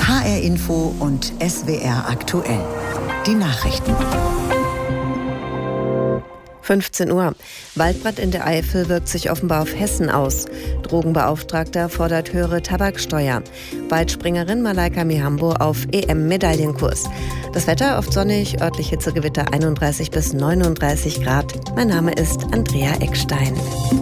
HR Info und SWR aktuell. Die Nachrichten. 15 Uhr. Waldbrand in der Eifel wirkt sich offenbar auf Hessen aus. Drogenbeauftragter fordert höhere Tabaksteuer. Weitspringerin Malaika Mihambo auf EM-Medaillenkurs. Das Wetter oft sonnig, örtlich Hitzegewitter 31 bis 39 Grad. Mein Name ist Andrea Eckstein.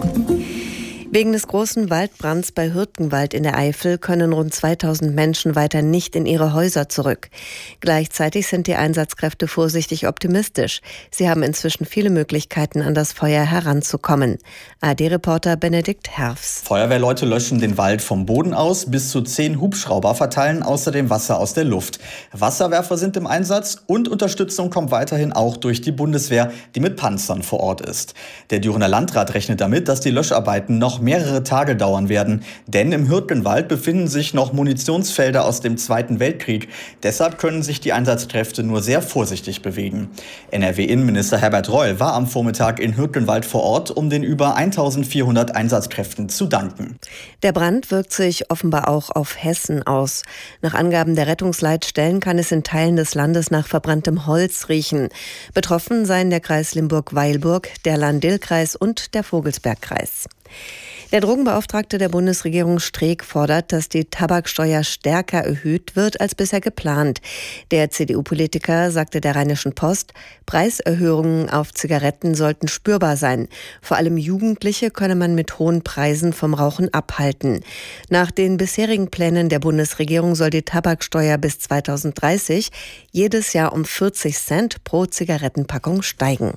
Wegen des großen Waldbrands bei Hürtgenwald in der Eifel können rund 2000 Menschen weiter nicht in ihre Häuser zurück. Gleichzeitig sind die Einsatzkräfte vorsichtig optimistisch. Sie haben inzwischen viele Möglichkeiten, an das Feuer heranzukommen. ARD-Reporter Benedikt Herfs. Feuerwehrleute löschen den Wald vom Boden aus. Bis zu 10 Hubschrauber verteilen außerdem Wasser aus der Luft. Wasserwerfer sind im Einsatz und Unterstützung kommt weiterhin auch durch die Bundeswehr, die mit Panzern vor Ort ist. Der Dürener Landrat rechnet damit, dass die Löscharbeiten noch mehrere Tage dauern werden, denn im Hürtgenwald befinden sich noch Munitionsfelder aus dem Zweiten Weltkrieg. Deshalb können sich die Einsatzkräfte nur sehr vorsichtig bewegen. NRW-Innenminister Herbert Reul war am Vormittag in Hürtgenwald vor Ort, um den über 1400 Einsatzkräften zu danken. Der Brand wirkt sich offenbar auch auf Hessen aus. Nach Angaben der Rettungsleitstellen kann es in Teilen des Landes nach verbranntem Holz riechen. Betroffen seien der Kreis Limburg-Weilburg, der Lahn-Dill-Kreis und der Vogelsbergkreis. Der Drogenbeauftragte der Bundesregierung Streeck fordert, dass die Tabaksteuer stärker erhöht wird als bisher geplant. Der CDU-Politiker sagte der Rheinischen Post, Preiserhöhungen auf Zigaretten sollten spürbar sein. Vor allem Jugendliche könne man mit hohen Preisen vom Rauchen abhalten. Nach den bisherigen Plänen der Bundesregierung soll die Tabaksteuer bis 2030 jedes Jahr um 40 Cent pro Zigarettenpackung steigen.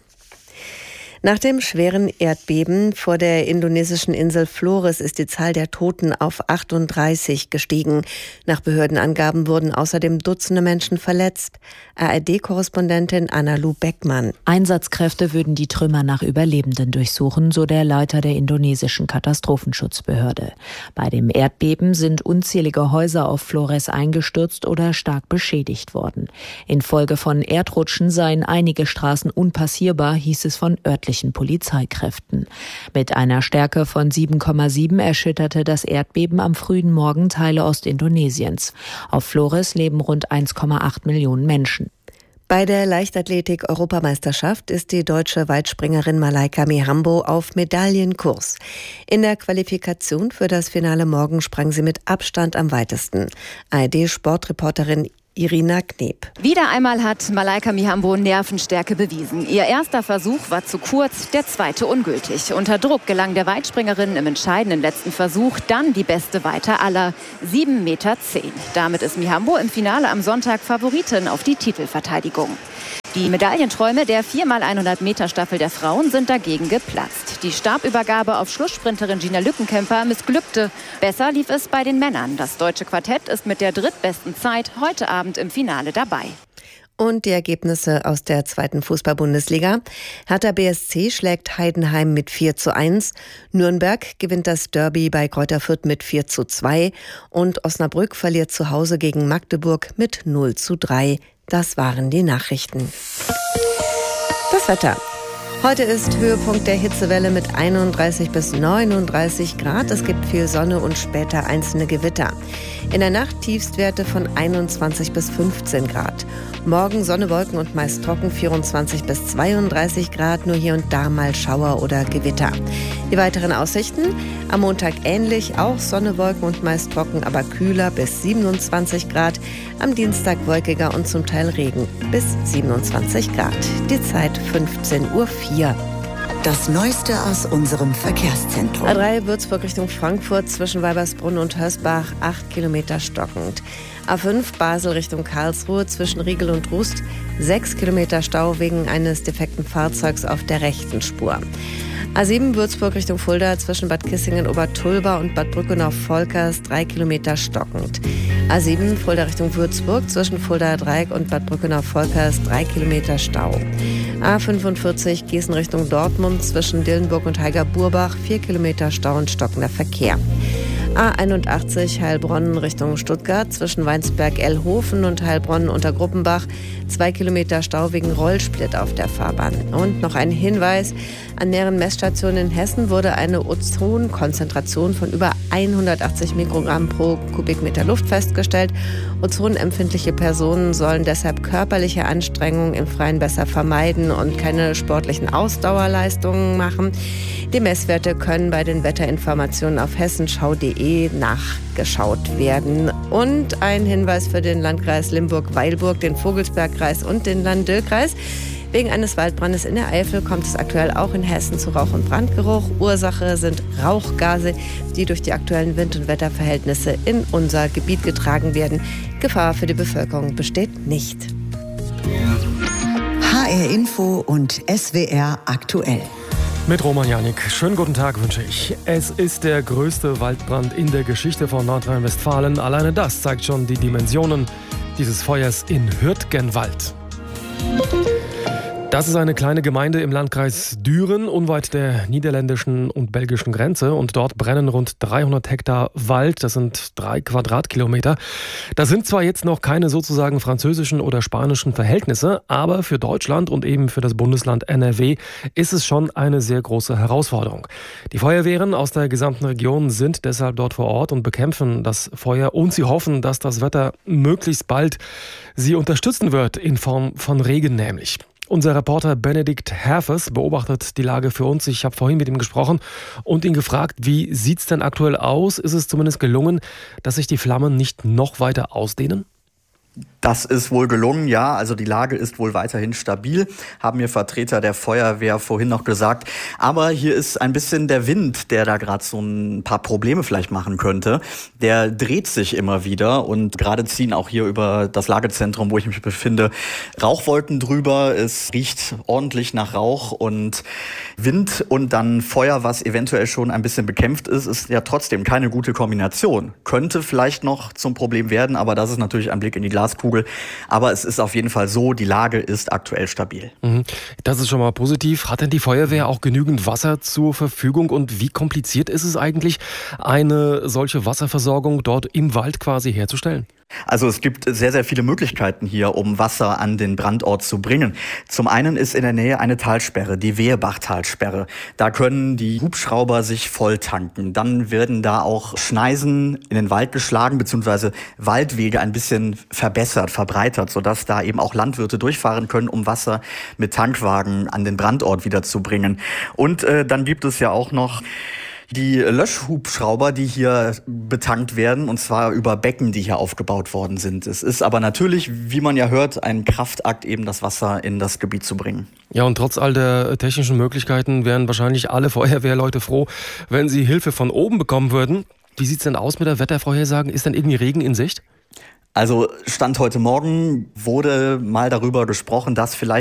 Nach dem schweren Erdbeben vor der indonesischen Insel Flores ist die Zahl der Toten auf 38 gestiegen. Nach Behördenangaben wurden außerdem Dutzende Menschen verletzt. ARD-Korrespondentin Anna-Lu Beckmann. Einsatzkräfte würden die Trümmer nach Überlebenden durchsuchen, so der Leiter der indonesischen Katastrophenschutzbehörde. Bei dem Erdbeben sind unzählige Häuser auf Flores eingestürzt oder stark beschädigt worden. Infolge von Erdrutschen seien einige Straßen unpassierbar, hieß es von örtlichen Polizeikräften. Mit einer Stärke von 7,7 erschütterte das Erdbeben am frühen Morgen Teile Ostindonesiens. Auf Flores leben rund 1,8 Millionen Menschen. Bei der Leichtathletik-Europameisterschaft ist die deutsche Weitspringerin Malaika Mihambo auf Medaillenkurs. In der Qualifikation für das Finale morgen sprang sie mit Abstand am weitesten. ARD-Sportreporterin Irina Kneb. Wieder einmal hat Malaika Mihambo Nervenstärke bewiesen. Ihr erster Versuch war zu kurz, der zweite ungültig. Unter Druck gelang der Weitspringerin im entscheidenden letzten Versuch dann die beste Weiter aller, 7,10 Meter. Damit ist Mihambo im Finale am Sonntag Favoritin auf die Titelverteidigung. Die Medaillenträume der 4x100-Meter-Staffel der Frauen sind dagegen geplatzt. Die Stabübergabe auf Schlussprinterin Gina Lückenkämper missglückte. Besser lief es bei den Männern. Das deutsche Quartett ist mit der drittbesten Zeit heute Abend im Finale dabei. Und die Ergebnisse aus der 2. Fußball-Bundesliga. Hertha BSC schlägt Heidenheim mit 4:1. Nürnberg gewinnt das Derby bei Greuther Fürth mit 4:2. Und Osnabrück verliert zu Hause gegen Magdeburg mit 0:3. Das waren die Nachrichten. Das Wetter. Heute ist Höhepunkt der Hitzewelle mit 31 bis 39 Grad. Es gibt viel Sonne und später einzelne Gewitter. In der Nacht Tiefstwerte von 21 bis 15 Grad. Morgen Sonne, Wolken und meist trocken 24 bis 32 Grad. Nur hier und da mal Schauer oder Gewitter. Die weiteren Aussichten? Am Montag ähnlich, auch Sonne, Wolken und meist trocken, aber kühler bis 27 Grad. Am Dienstag wolkiger und zum Teil Regen bis 27 Grad. Die Zeit 15:04 Uhr. Das Neueste aus unserem Verkehrszentrum. A3 Würzburg Richtung Frankfurt zwischen Weibersbrunn und Hösbach 8 Kilometer stockend. A5 Basel Richtung Karlsruhe zwischen Riegel und Rust 6 Kilometer Stau wegen eines defekten Fahrzeugs auf der rechten Spur. A7 Würzburg Richtung Fulda zwischen Bad Kissingen, Obertulba und Bad Brückenau-Volkers 3 Kilometer stockend. A7 Fulda Richtung Würzburg zwischen Fulda-Dreieck und Bad Brückenau-Volkers 3 Kilometer Stau. A45 Gießen Richtung Dortmund zwischen Dillenburg und Heiger-Burbach 4 Kilometer Stau und stockender Verkehr. A81 Heilbronn Richtung Stuttgart zwischen Weinsberg-Ellhofen und Heilbronn unter Gruppenbach. 2 Kilometer Stau wegen Rollsplit auf der Fahrbahn. Und noch ein Hinweis: An mehreren Messstationen in Hessen wurde eine Ozonkonzentration von über 180 Mikrogramm pro Kubikmeter Luft festgestellt. Ozonempfindliche Personen sollen deshalb körperliche Anstrengungen im Freien besser vermeiden und keine sportlichen Ausdauerleistungen machen. Die Messwerte können bei den Wetterinformationen auf hessenschau.de nachgeschaut werden. Und ein Hinweis für den Landkreis Limburg-Weilburg, den Vogelsbergkreis und den Lahn-Dill-Kreis. Wegen eines Waldbrandes in der Eifel kommt es aktuell auch in Hessen zu Rauch- und Brandgeruch. Ursache sind Rauchgase, die durch die aktuellen Wind- und Wetterverhältnisse in unser Gebiet getragen werden. Gefahr für die Bevölkerung besteht nicht. HR Info und SWR aktuell. Mit Roman Janik. Schönen guten Tag wünsche ich. Es ist der größte Waldbrand in der Geschichte von Nordrhein-Westfalen. Alleine das zeigt schon die Dimensionen dieses Feuers in Hürtgenwald. Das ist eine kleine Gemeinde im Landkreis Düren, unweit der niederländischen und belgischen Grenze. Und dort brennen rund 300 Hektar Wald. Das sind 3 Quadratkilometer. Das sind zwar jetzt noch keine sozusagen französischen oder spanischen Verhältnisse, aber für Deutschland und eben für das Bundesland NRW ist es schon eine sehr große Herausforderung. Die Feuerwehren aus der gesamten Region sind deshalb dort vor Ort und bekämpfen das Feuer. Und sie hoffen, dass das Wetter möglichst bald sie unterstützen wird, in Form von Regen nämlich. Unser Reporter Benedikt Herfes beobachtet die Lage für uns. Ich habe vorhin mit ihm gesprochen und ihn gefragt, wie sieht es denn aktuell aus? Ist es zumindest gelungen, dass sich die Flammen nicht noch weiter ausdehnen? Das ist wohl gelungen, ja. Also die Lage ist wohl weiterhin stabil, haben mir Vertreter der Feuerwehr vorhin noch gesagt. Aber hier ist ein bisschen der Wind, der da gerade so ein paar Probleme vielleicht machen könnte. Der dreht sich immer wieder und gerade ziehen auch hier über das Lagezentrum, wo ich mich befinde, Rauchwolken drüber. Es riecht ordentlich nach Rauch und Wind und dann Feuer, was eventuell schon ein bisschen bekämpft ist ja trotzdem keine gute Kombination. Könnte vielleicht noch zum Problem werden, aber das ist natürlich ein Blick in die Glaskugel. Aber es ist auf jeden Fall so, die Lage ist aktuell stabil. Das ist schon mal positiv. Hat denn die Feuerwehr auch genügend Wasser zur Verfügung und wie kompliziert ist es eigentlich, eine solche Wasserversorgung dort im Wald quasi herzustellen? Also es gibt sehr, sehr viele Möglichkeiten hier, um Wasser an den Brandort zu bringen. Zum einen ist in der Nähe eine Talsperre, die Wehrbach-Talsperre. Da können die Hubschrauber sich voll tanken. Dann werden da auch Schneisen in den Wald geschlagen, beziehungsweise Waldwege ein bisschen verbessert, verbreitert, sodass da eben auch Landwirte durchfahren können, um Wasser mit Tankwagen an den Brandort wieder zu bringen. Und dann gibt es ja auch noch die Löschhubschrauber, die hier betankt werden, und zwar über Becken, die hier aufgebaut worden sind. Es ist aber natürlich, wie man ja hört, ein Kraftakt, eben das Wasser in das Gebiet zu bringen. Ja, und trotz all der technischen Möglichkeiten wären wahrscheinlich alle Feuerwehrleute froh, wenn sie Hilfe von oben bekommen würden. Wie sieht's denn aus mit der Wettervorhersagen? Ist denn irgendwie Regen in Sicht? Also Stand heute Morgen wurde mal darüber gesprochen, dass vielleicht